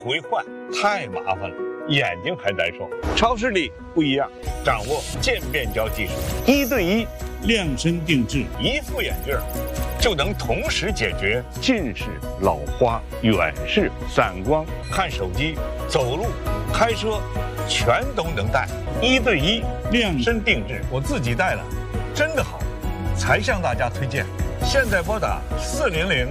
回换太麻烦了，眼睛还难受。超视力不一样，掌握渐变焦技术，1对1 量身定制， 一副眼镜就能同时解决近视、老花、远视、散光，看手机、走路、开车，全都能戴。1对1量身定制，我自己戴了，真的好，才向大家推荐。现在拨打400